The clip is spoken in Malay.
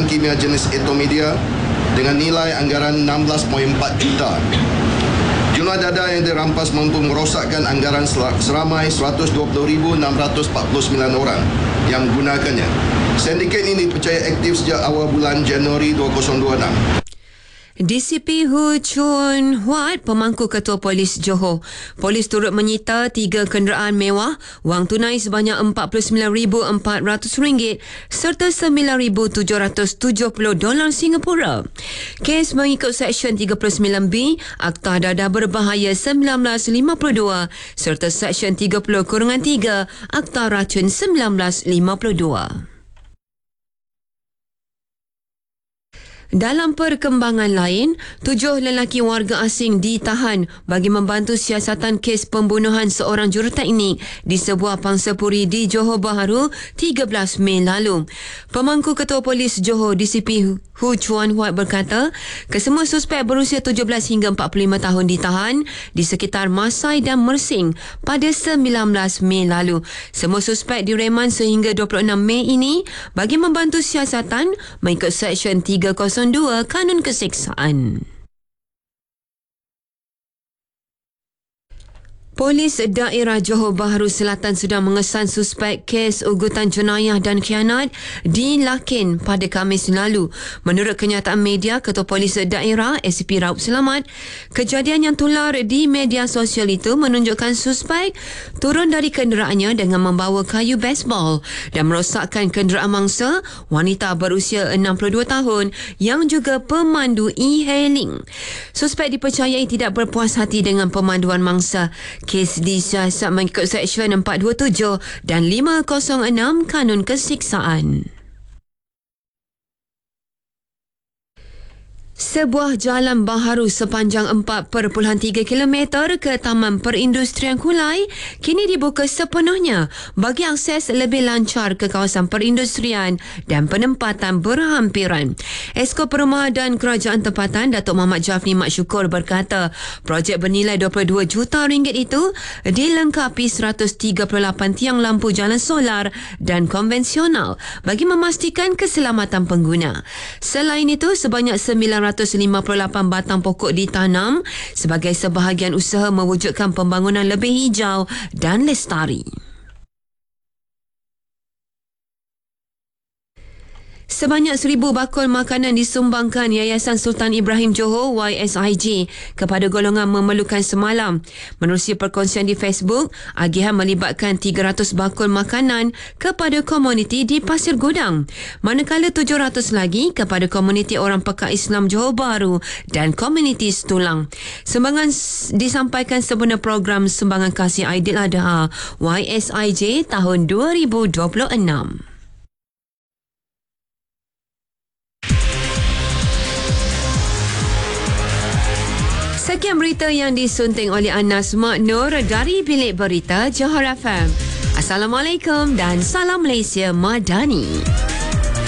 bahan kimia jenis etomedia dengan nilai anggaran 16.4 juta. Jumlah data yang dirampas mampu merosakkan anggaran seramai 120,649 orang yang menggunakannya. Sindiket ini dipercaya aktif sejak awal bulan Januari 2026. DCP Hu Chun Huat, pemangku Ketua Polis Johor. Polis turut menyita 3 kenderaan mewah, wang tunai sebanyak RM49,400 serta $9,770 Singapura. Kes mengikut Seksyen 39B Akta Dadah Berbahaya 1952 serta Seksyen 30/3 Akta Racun 1952. Dalam perkembangan lain, 7 lelaki warga asing ditahan bagi membantu siasatan kes pembunuhan seorang juruteknik di sebuah pangsapuri di Johor Bahru 13 Mei lalu. Pemangku Ketua Polis Johor DCP Hu Chuan Huat berkata, kesemua suspek berusia 17 hingga 45 tahun ditahan di sekitar Masai dan Mersing pada 19 Mei lalu. Semua suspek direman sehingga 26 Mei ini bagi membantu siasatan mengikut Seksyen 302 Kanun Keseksaan. Polis Daerah Johor Bahru Selatan sudah mengesan suspek kes ugutan jenayah dan khianat di Lakin pada Khamis lalu. Menurut kenyataan media, Ketua Polis Daerah SCP Raup Selamat, kejadian yang tular di media sosial itu menunjukkan suspek turun dari kenderaannya dengan membawa kayu baseball dan merosakkan kenderaan mangsa wanita berusia 62 tahun yang juga pemandu e-hailing. Suspek dipercayai tidak berpuas hati dengan pemanduan mangsa. Kes disiasat mengikut Seksyen 427 dan 506 Kanun Keseksaan. Sebuah jalan baharu sepanjang 4.3 km ke Taman Perindustrian Kulai kini dibuka sepenuhnya bagi akses lebih lancar ke kawasan perindustrian dan penempatan berhampiran. Esko Perumahan dan Kerajaan Tempatan Datuk Muhammad Jafni Mat Syukur berkata, projek bernilai 22 juta ringgit itu dilengkapi 138 tiang lampu jalan solar dan konvensional bagi memastikan keselamatan pengguna. Selain itu, sebanyak 958 batang pokok ditanam sebagai sebahagian usaha mewujudkan pembangunan lebih hijau dan lestari. Sebanyak 1,000 bakul makanan disumbangkan Yayasan Sultan Ibrahim Johor YSIJ kepada golongan memerlukan semalam. Menerusi perkongsian di Facebook, agihan melibatkan 300 bakul makanan kepada komuniti di Pasir Gudang, manakala 700 lagi kepada komuniti orang Pekat Islam Johor Bahru dan komuniti Setulang. Sumbangan disampaikan sempena program Sumbangan Kasih Aidiladha YSIJ tahun 2026. Sekian berita yang disunting oleh Anas Maknur dari Bilik Berita Johor FM. Assalamualaikum dan salam Malaysia Madani.